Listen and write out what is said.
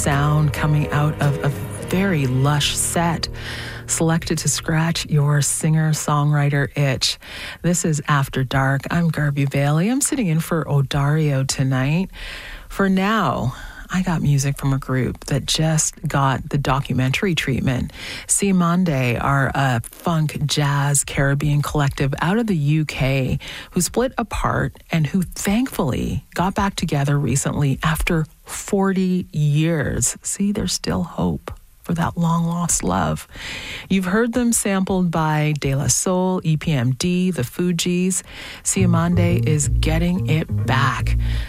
sound coming out of a very lush set selected to scratch your singer-songwriter itch. This is After Dark. I'm Garby Bailey. I'm sitting in for Odario tonight. For now, I got music from a group that just got the documentary treatment. Siamande are a funk, jazz, Caribbean collective out of the UK who split apart and who thankfully got back together recently after 40 years. See, there's still hope for that long-lost love. You've heard them sampled by De La Soul, EPMD, the Fugees. Siamande is getting it back.